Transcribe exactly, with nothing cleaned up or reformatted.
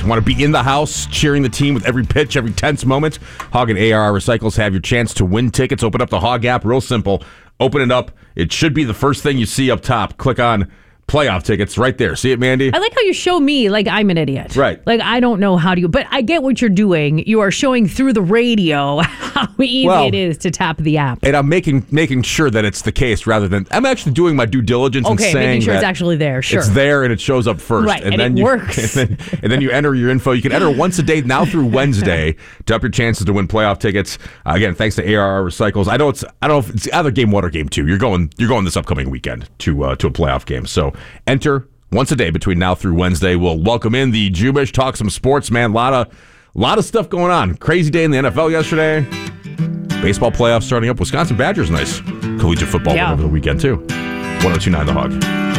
Want to be in the house, cheering the team with every pitch, every tense moment? Hog and A R R Recycles have your chance to win tickets. Open up the Hog app, real simple. Open it up. It should be the first thing you see up top. Click on playoff tickets right there. See it, Mandy? I like how you show me like I'm an idiot. Right. Like I don't know how to, but I get what you're doing. You are showing through the radio how easy well, it is to tap the app. And I'm making making sure that it's the case rather than, I'm actually doing my due diligence okay, and saying making sure that it's actually there. Sure. It's there and it shows up first. Right, and, then it you, works. And then, and then you enter your info. You can enter once a day now through Wednesday to up your chances to win playoff tickets. Uh, again, thanks to A R R Recycles. I know it's I don't know if it's either game one or game two. You're going you're going this upcoming weekend to uh, to a playoff game. So enter once a day between now through Wednesday. We'll welcome in the Jubish, talk some sports, man. A lot of, lot of stuff going on. Crazy day in the N F L yesterday. Baseball playoffs starting up. Wisconsin Badgers, nice collegiate football yeah. win over the weekend, too. ten twenty-nine The Hog.